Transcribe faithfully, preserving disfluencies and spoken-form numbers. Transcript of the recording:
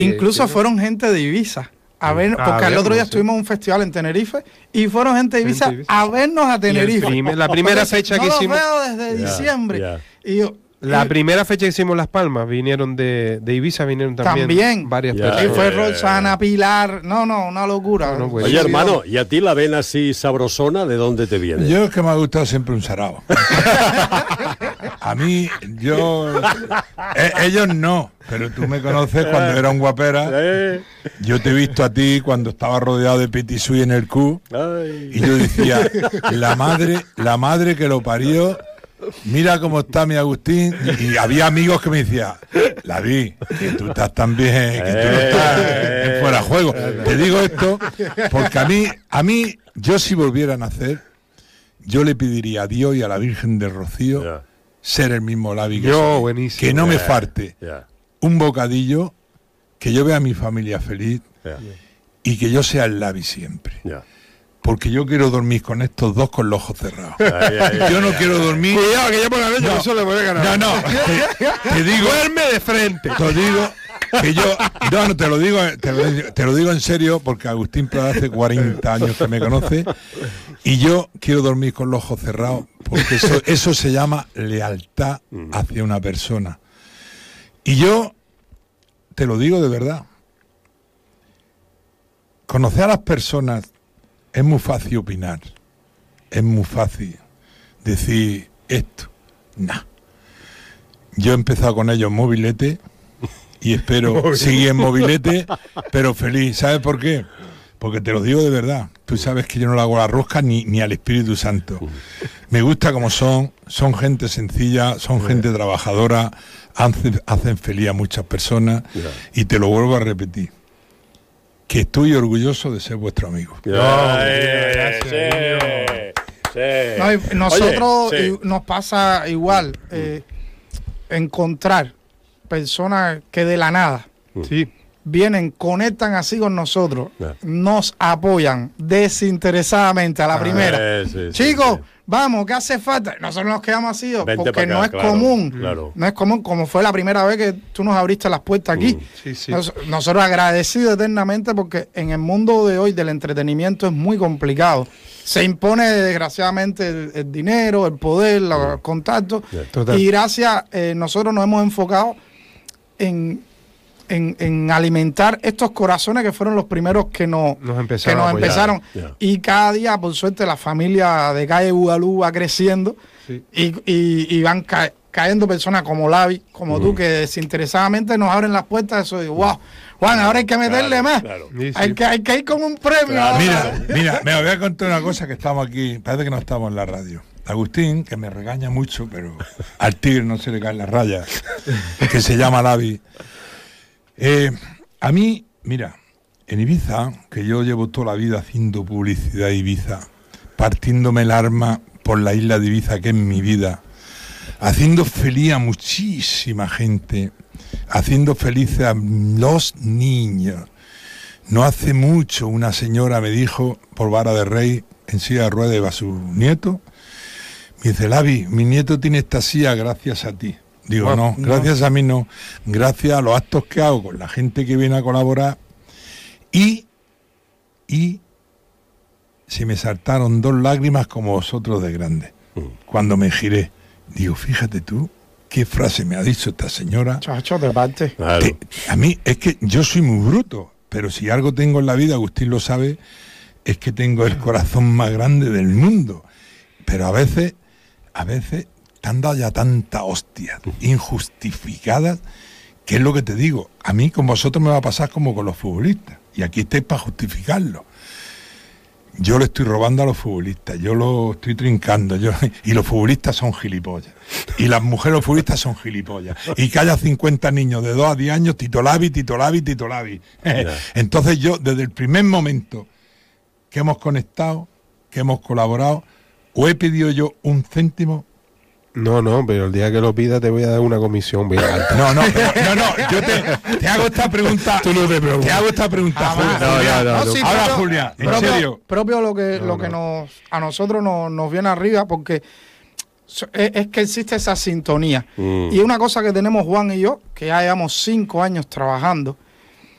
Incluso fueron gente de Ibiza. A ver, Ah, porque a el ver, otro día no sé. estuvimos en un festival en Tenerife y fueron gente de Ibiza, Gente de Ibiza. a vernos a Tenerife. primer- la primera Porque fecha no que los hicimos- veo desde Ya, diciembre. ya. Y yo, La y- primera fecha que hicimos Las Palmas, vinieron de, de Ibiza, vinieron también, También. varias Ya, y personas. fue ya, ya, ya. Roxana, Pilar. No, no, una locura. No, no, pues, Oye, sí, hermano, ¿y a ti la vena así sabrosona de dónde te viene? Yo es que me ha gustado siempre un sarao. A mí, yo... eh, ellos no, pero tú me conoces cuando era un guapera. Eh, Yo te he visto a ti cuando estaba rodeado de Petit Suisse en el Q. ay. Y yo decía, la madre, la madre que lo parió, mira cómo está mi Agustín. Y, y había amigos que me decían, la vi, que tú estás tan bien, que tú no estás en fuera de juego. Te digo esto porque a mí, a mí, yo si volviera a nacer, yo le pediría a Dios y a la Virgen del Rocío Ya, ser el mismo Lavi que Yo, soy. buenísimo. Que no me Ya, falte ya, un bocadillo, que yo vea a mi familia feliz ya, y que yo sea el Lavi siempre. ya. Porque yo quiero dormir con estos dos con los ojos cerrados. Ay, ay, ay, Yo no ay, quiero ay. dormir. Cuidado, que ya por la vez No. no solo le voy a ganar. No, no. Te, te digo, Duerme de frente. te digo que yo. No, no, te lo digo, te lo, digo- te lo digo en serio, porque Agustín Prada hace cuarenta años que me conoce. Y yo quiero dormir con los ojos cerrados, porque eso, eso se llama lealtad hacia una persona. Y yo te lo digo de verdad. Conocer a las personas es muy fácil opinar. Es muy fácil decir esto. Nah. Yo he empezado con ellos en mobilete y espero seguir en mobilete, pero feliz. ¿Sabes por qué? Porque te lo digo de verdad. Tú sabes que yo no le hago la rosca ni, ni al Espíritu Santo. Me gusta como son, son gente sencilla, son gente trabajadora, hacen, hacen feliz a muchas personas y te lo vuelvo a repetir. Que estoy orgulloso de ser vuestro amigo. Ya, No, eh, gracias, sí, sí. No, y nosotros Oye, sí. y- nos pasa igual eh, encontrar personas que de la nada Sí. vienen, conectan así con nosotros, Ya. nos apoyan desinteresadamente a la primera. Eh, sí, sí, Chicos, sí. vamos, ¿qué hace falta? Nosotros nos quedamos así, Vente porque pa' acá, no es claro, común. claro. No es común, como fue la primera vez que tú nos abriste las puertas aquí. Sí, sí. Nos- nosotros agradecidos eternamente porque en el mundo de hoy del entretenimiento es muy complicado. Se impone desgraciadamente el, el dinero, el poder, los contactos. Total. Y gracias, eh, nosotros nos hemos enfocado en, en, en alimentar estos corazones que fueron los primeros que nos, Nos que empezaron nos a apoyar. empezaron. Ya. Y cada día, por suerte, la familia de Calle Bugalú va creciendo Sí. y, y- y van ca- cayendo personas como Lavi, como tú, que desinteresadamente nos abren las puertas. Eso digo, wow, Juan, ahora hay que meterle Claro, más. claro. Sí, sí. Hay, que, hay que ir con un premio. Claro. ahora. Mira, mira, me voy a contar una cosa que estamos aquí, parece que no estamos en la radio. Agustín, que me regaña mucho, pero al tigre no se le caen las rayas, que se llama Lavi. Eh, a mí, mira, en Ibiza, que yo llevo toda la vida haciendo publicidad de Ibiza, partiéndome el arma por la isla de Ibiza, que es mi vida, haciendo feliz a muchísima gente, haciendo felices a los niños. No hace mucho una señora me dijo, por vara de rey, en silla de ruedas iba su nieto, me dice, Lavi, mi nieto tiene esta silla gracias a ti. Digo, Ah, no, no. gracias a mí no, gracias a los actos que hago con la gente que viene a colaborar y, y se me saltaron dos lágrimas como vosotros de grandes. Cuando me giré, digo, fíjate tú, qué frase me ha dicho esta señora. Chacho, de parte. Claro. Te- a mí es que yo soy muy bruto, pero si algo tengo en la vida, Agustín lo sabe, es que tengo el corazón más grande del mundo. Pero a veces, a veces, te han dado ya tanta hostia, injustificadas, que es lo que te digo. A mí con vosotros me va a pasar como con los futbolistas, y aquí estáis para justificarlo. Yo le estoy robando a los futbolistas, yo lo estoy trincando, yo y los futbolistas son gilipollas. Y las mujeres los futbolistas son gilipollas. Y que haya cincuenta niños de dos a diez años, Tito Lavi, Tito Lavi, Tito Lavi. Entonces yo, desde el primer momento que hemos conectado, que hemos colaborado, o he pedido yo un céntimo. No, no, pero el día que lo pida te voy a dar una comisión bien alta. No, no, pero- no, no, yo te, te hago esta pregunta. Tú no te preocupes. Te hago esta pregunta, Jamás. Julián. No, no, no, no. sí, Ahora, propio- Julián, en propio, serio. propio lo que, No, lo que no. nos a nosotros nos, nos viene arriba, porque so- es, es que existe esa sintonía. Mm. Y una cosa que tenemos Juan y yo, que ya llevamos cinco años trabajando,